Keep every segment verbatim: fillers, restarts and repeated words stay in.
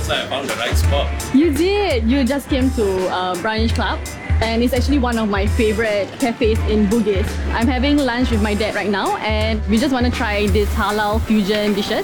looks like I found the right spot. You did! You just came to uh, Brunch Club, and it's actually one of my favorite cafes in Bugis. I'm having lunch with my dad right now, and we just want to try this halal fusion dishes.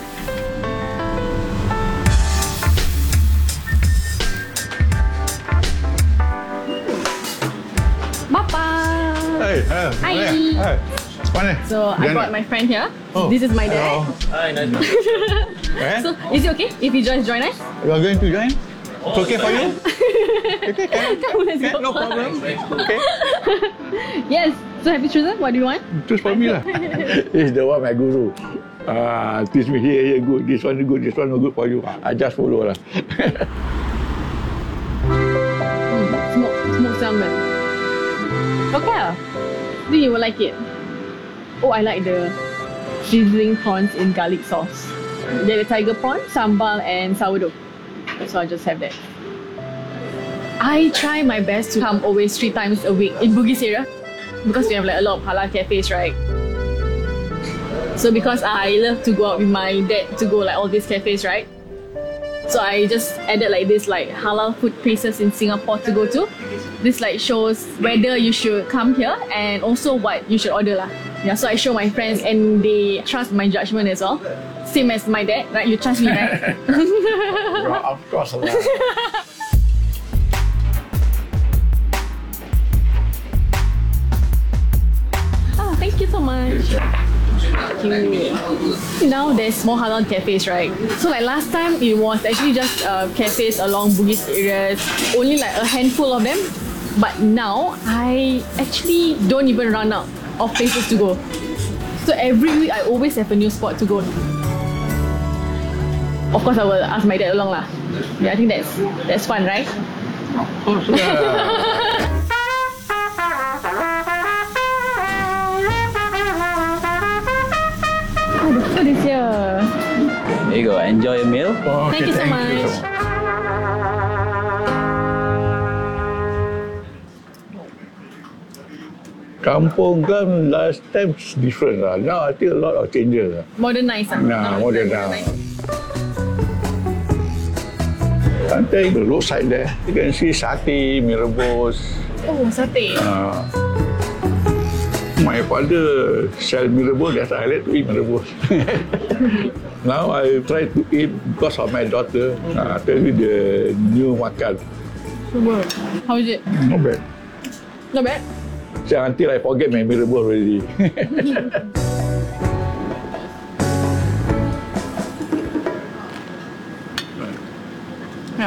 Bapa! Hey, hey, Hi. Hey. Mana? So I Jangan. brought my friend here. Oh. This is my dad. Hello. Hi, nice to meet you. Eh? So is it okay if you just join us? You are going to join? It's okay for you? Okay, can, Come, let's can, go. no problem. Okay, Yes. So have you chosen? What do you want? choose for me lah. This is the one my guru. Ah, teach me here, here good. This one good. This one no good for you. I just follow lah. Mm, smoke, smoke salmon. Okay. I think you will like it. Oh, I like the sizzling prawns in garlic sauce. There's the tiger prawn, sambal, and sourdough. So I'll just have that. I try my best to come always three times a week in Bugis area because we have like a lot of halal cafes, right? So because I love to go out with my dad to go like all these cafes, right? So I just added like this like halal food places in Singapore to go to. This like shows whether you should come here and also what you should order lah. Yeah, so I show my friends and they trust my judgment as well. Same as my dad, right? You trust me, right? Well, of course lah. Oh, thank you so much. Thank you. Now there's more halal cafes, right? So like last time it was actually just uh, cafes along Bugis areas, only like a handful of them. But now I actually don't even run out of places to go. So every week I always have a new spot to go. Of course I will ask my dad along lah. Yeah, I think that's that's fun, right? Of course lah. Oh, the food is here. There you go, enjoy your meal. Oh, Thank you so much. Kampung kan last time is different lah. Now I think a lot of changes lah. Modernized. ah. Nah, Now modern it's now. modernized. Sometimes the roadside there, you can see satay, mee rebus. Oh, satay. Uh, my father sell mee rebus, that's why I like to eat mee rebus. Now I try to eat because of my daughter. Uh, tell you the new makan. How is it? Not bad. Not bad? So until I forget my mee rebus already. Yeah.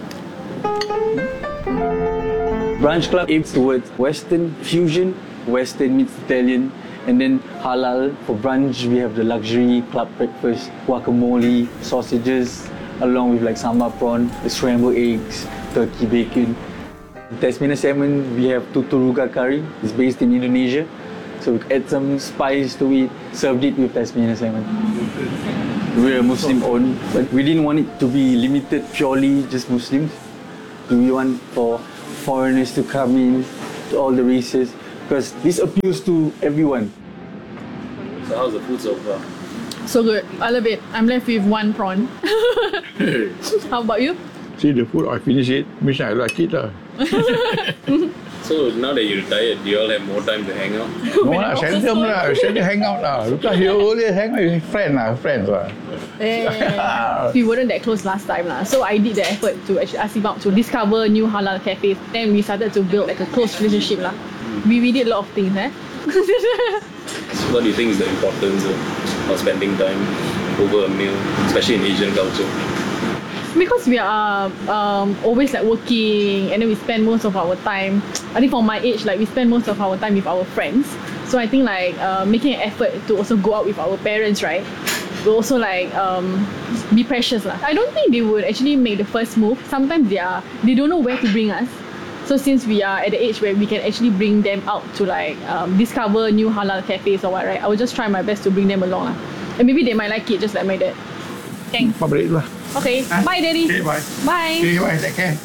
Brunch Club aims towards Western fusion, Western meets Italian, and then halal. For brunch, we have the luxury club breakfast, guacamole, sausages, along with like sambal prawn, the scrambled eggs, turkey bacon. Tasmanian salmon, we have tuturuga curry. It's based in Indonesia. So we add some spice to it, served it with Tasmanian salmon. We're Muslim owned, but we didn't want it to be limited purely just Muslims. We want for foreigners to come in, to all the races, because this appeals to everyone. So how's the food so far? So good. I love it. I'm left with one prawn. How about you? See the food, I finish it, means I like it lah. So now that you're retired, do you all have more time to hang out? No lah, seldom lah, seldom hang out lah. Because you always hang out with friends lah, friends lah. Eh, we weren't that close last time lah. So I did the effort to actually ask him out to discover new halal cafes. Then we started to build like a close relationship lah. We, we did a lot of things, eh? So what do you think is the importance of, of spending time over a meal, especially in Asian culture? Because we are um, always like working and then we spend most of our time, I think for my age, like we spend most of our time with our friends. So I think like uh, making an effort to also go out with our parents, right? Will also like um, be precious lah. I don't think they would actually make the first move. Sometimes they are, they don't know where to bring us. So since we are at the age where we can actually bring them out to like um, discover new halal cafes or what, right? I will just try my best to bring them along lah. And maybe they might like it just like my dad. Thanks. Balik lah. Okay, bye daddy. Okay, bye. Bye. Okay, bye, take care.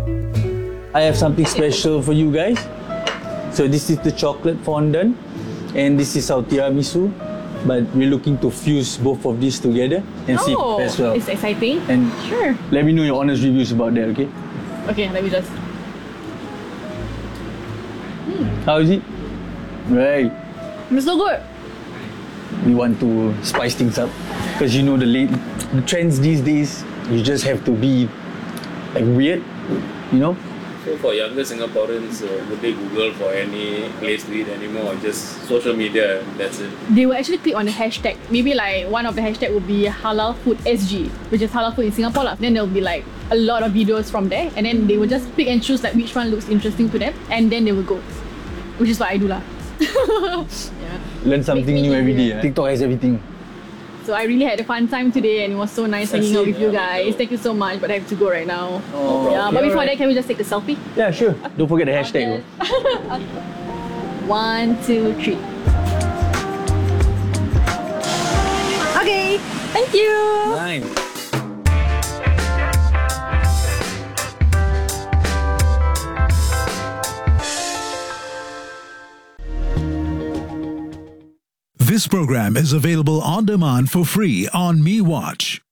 I have something special for you guys. So this is the chocolate fondant. and this is our tiramisu. But we're looking to fuse both of these together and see Oh, as well. it's exciting. And Sure. let me know your honest reviews about that, okay? Okay, let me just. How is it? Right. It's so good. We want to spice things up because you know the late the trends these days. You just have to be like weird, you know. So for younger Singaporeans, uh, would they Google for any place to eat anymore, or just social media and that's it? They will actually click on the hashtag. Maybe like one of the hashtag would be Halal Food S G, which is halal food in Singapore lah. Then there'll be like a lot of videos from there, and then they will just pick and choose like which one looks interesting to them, and then they will go. Which is what I do lah. Yeah. Learn something Makes me new every day. easier. eh? TikTok has everything. So I really had a fun time today, and it was so nice hanging out with you Yeah, guys. Thank you so much, but I have to go right now. Oh, Yeah, but before that, can we just take the selfie? Yeah, sure. Don't forget the hashtag. bro. One, two, three. Okay, thank you. Nice. This program is available on demand for free on MeWatch.